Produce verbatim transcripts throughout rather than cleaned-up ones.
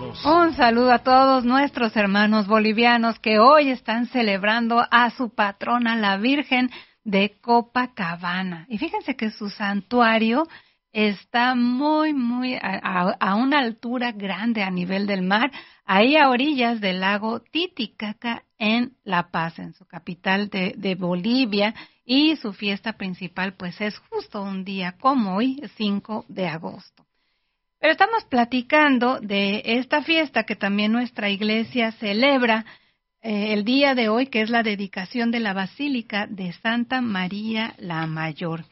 saludos. Un saludo a todos nuestros hermanos bolivianos que hoy están celebrando a su patrona, la Virgen de Copacabana. Y fíjense que su santuario está muy, muy a, a, a una altura grande a nivel del mar, ahí a orillas del lago Titicaca en La Paz, en su capital de, de Bolivia, y su fiesta principal pues es justo un día como hoy, cinco de agosto. Pero estamos platicando de esta fiesta que también nuestra iglesia celebra eh, el día de hoy, que es la dedicación de la Basílica de Santa María la Mayor.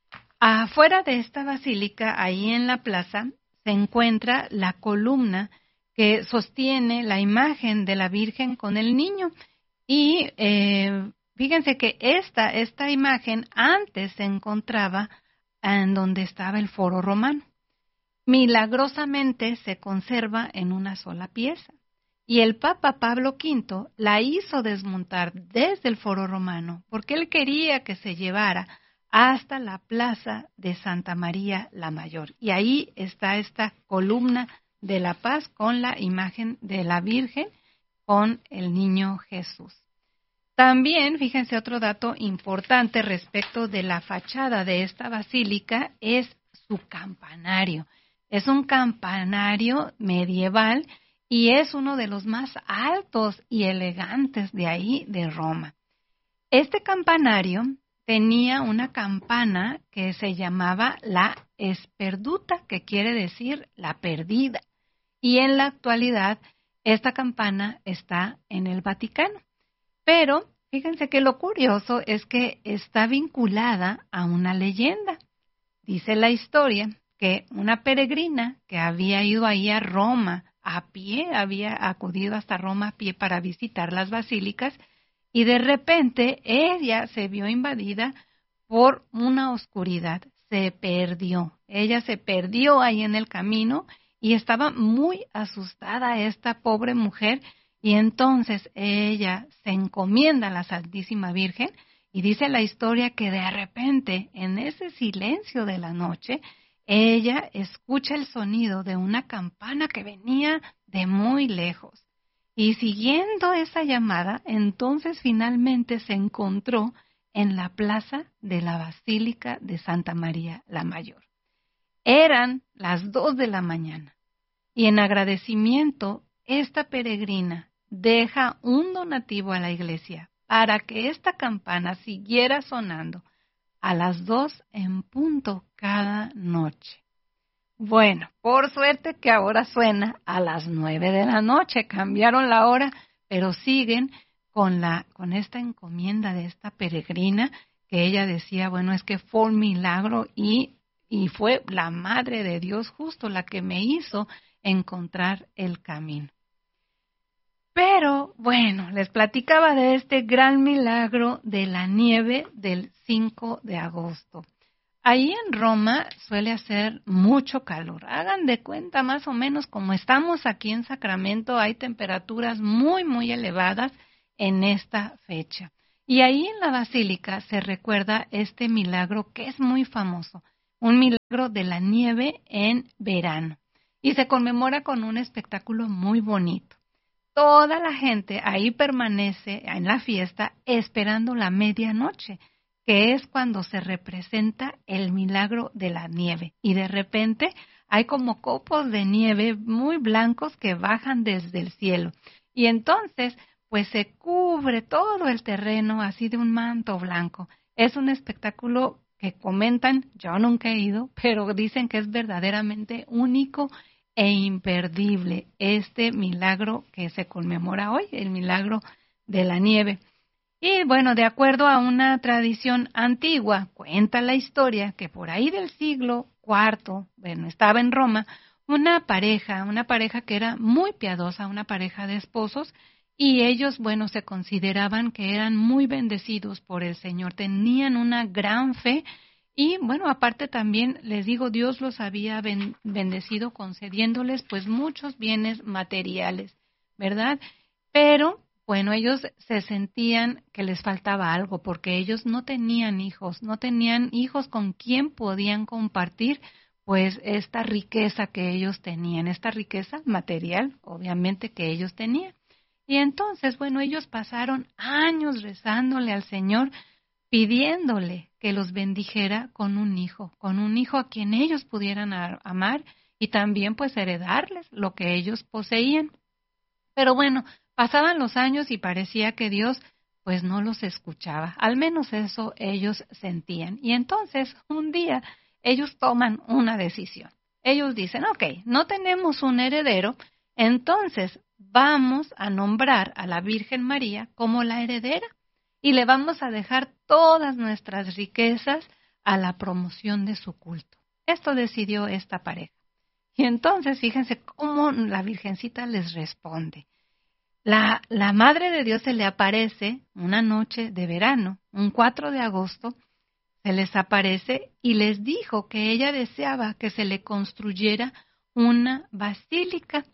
Afuera de esta basílica, ahí en la plaza, se encuentra la columna que sostiene la imagen de la Virgen con el niño. Y eh, fíjense que esta, esta imagen antes se encontraba en donde estaba el Foro Romano. Milagrosamente se conserva en una sola pieza. Y el Papa Pablo quinto la hizo desmontar desde el Foro Romano, porque él quería que se llevara hasta la plaza de Santa María la Mayor. Y ahí está esta columna de la paz con la imagen de la Virgen, con el niño Jesús. También, fíjense, otro dato importante respecto de la fachada de esta basílica es su campanario. Es un campanario medieval y es uno de los más altos y elegantes de ahí, de Roma. Este campanario tenía una campana que se llamaba la Sperduta, que quiere decir la perdida. Y en la actualidad, esta campana está en el Vaticano. Pero fíjense que lo curioso es que está vinculada a una leyenda. Dice la historia que una peregrina que había ido ahí a Roma a pie, había acudido hasta Roma a pie para visitar las basílicas, y de repente ella se vio invadida por una oscuridad, se perdió. Ella se perdió ahí en el camino y estaba muy asustada esta pobre mujer, y entonces ella se encomienda a la Santísima Virgen y dice la historia que de repente en ese silencio de la noche ella escucha el sonido de una campana que venía de muy lejos. Y siguiendo esa llamada, entonces finalmente se encontró en la plaza de la Basílica de Santa María la Mayor. Eran las dos de la mañana y en agradecimiento esta peregrina deja un donativo a la iglesia para que esta campana siguiera sonando a las dos en punto cada noche. Bueno, por suerte que ahora suena a las nueve de la noche, cambiaron la hora, pero siguen con la con esta encomienda de esta peregrina, que ella decía, bueno, es que fue un milagro y, y fue la Madre de Dios justo la que me hizo encontrar el camino. Pero, bueno, les platicaba de este gran milagro de la nieve del cinco de agosto. Ahí en Roma suele hacer mucho calor. Hagan de cuenta más o menos como estamos aquí en Sacramento, hay temperaturas muy, muy elevadas en esta fecha. Y ahí en la basílica se recuerda este milagro que es muy famoso, un milagro de la nieve en verano. Y se conmemora con un espectáculo muy bonito. Toda la gente ahí permanece en la fiesta esperando la medianoche, que es cuando se representa el milagro de la nieve. Y de repente hay como copos de nieve muy blancos que bajan desde el cielo. Y entonces, pues se cubre todo el terreno así de un manto blanco. Es un espectáculo que comentan, yo nunca he ido, pero dicen que es verdaderamente único e imperdible este milagro que se conmemora hoy, el milagro de la nieve. Y bueno, de acuerdo a una tradición antigua, cuenta la historia que por ahí del siglo cuarto, bueno, estaba en Roma una pareja, una pareja que era muy piadosa, una pareja de esposos, y ellos, bueno, se consideraban que eran muy bendecidos por el Señor, tenían una gran fe. Y bueno, aparte también les digo, Dios los había bendecido concediéndoles pues muchos bienes materiales, ¿verdad? Pero bueno, ellos se sentían que les faltaba algo porque ellos no tenían hijos, no tenían hijos con quien podían compartir pues esta riqueza que ellos tenían, esta riqueza material, obviamente, que ellos tenían. Y entonces, bueno, ellos pasaron años rezándole al Señor, pidiéndole que los bendijera con un hijo, con un hijo a quien ellos pudieran amar y también pues heredarles lo que ellos poseían. Pero bueno, pasaban los años y parecía que Dios pues no los escuchaba, al menos eso ellos sentían. Y entonces un día ellos toman una decisión. Ellos dicen, ok, no tenemos un heredero, entonces vamos a nombrar a la Virgen María como la heredera y le vamos a dejar todas nuestras riquezas a la promoción de su culto. Esto decidió esta pareja. Y entonces fíjense cómo la Virgencita les responde. La, la Madre de Dios se le aparece una noche de verano, un cuatro de agosto, se les aparece y les dijo que ella deseaba que se le construyera una basílica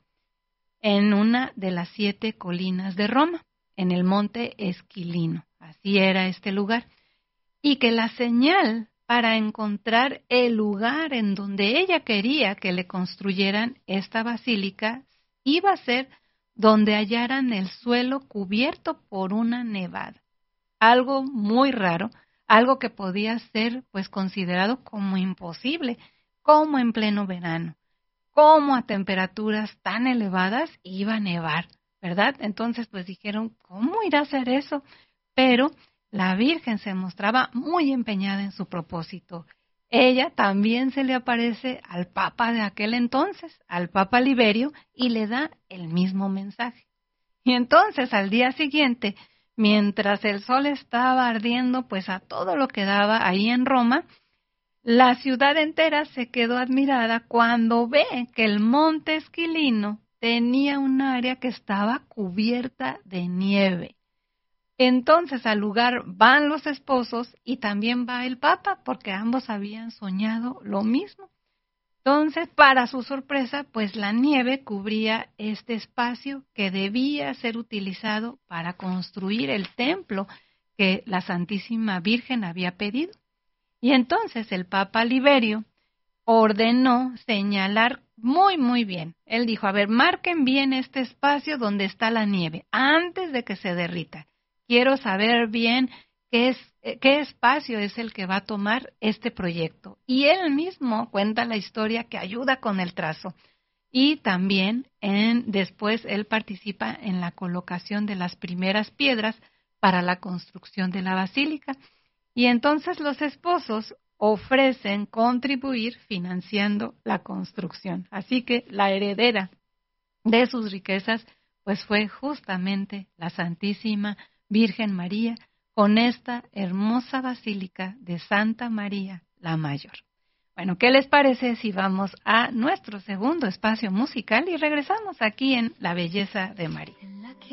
en una de las siete colinas de Roma, en el monte Esquilino. Así era este lugar. Y que la señal para encontrar el lugar en donde ella quería que le construyeran esta basílica iba a ser donde hallaran el suelo cubierto por una nevada. Algo muy raro, algo que podía ser pues considerado como imposible, como en pleno verano, como a temperaturas tan elevadas iba a nevar, ¿verdad? Entonces pues dijeron, ¿cómo irá a ser eso? Pero la Virgen se mostraba muy empeñada en su propósito. Ella también se le aparece al Papa de aquel entonces, al Papa Liberio, y le da el mismo mensaje. Y entonces al día siguiente, mientras el sol estaba ardiendo pues a todo lo que daba ahí en Roma, la ciudad entera se quedó admirada cuando ve que el monte Esquilino tenía un área que estaba cubierta de nieve. Entonces al lugar van los esposos y también va el Papa, porque ambos habían soñado lo mismo. Entonces, para su sorpresa, pues la nieve cubría este espacio que debía ser utilizado para construir el templo que la Santísima Virgen había pedido. Y entonces el Papa Liberio ordenó señalar muy, muy bien. Él dijo, a ver, marquen bien este espacio donde está la nieve, antes de que se derrita. Quiero saber bien qué es, qué espacio es el que va a tomar este proyecto. Y él mismo cuenta la historia que ayuda con el trazo. Y también en, después él participa en la colocación de las primeras piedras para la construcción de la basílica. Y entonces los esposos ofrecen contribuir financiando la construcción. Así que la heredera de sus riquezas pues fue justamente la Santísima Virgen María, con esta hermosa basílica de Santa María la Mayor. Bueno, ¿qué les parece si vamos a nuestro segundo espacio musical y regresamos aquí en La Belleza de María?